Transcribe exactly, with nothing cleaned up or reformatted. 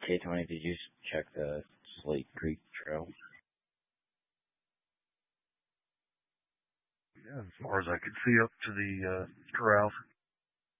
K twenty, did you check the Slate Creek Trail? Yeah, as far as I could see up to the uh, corrals.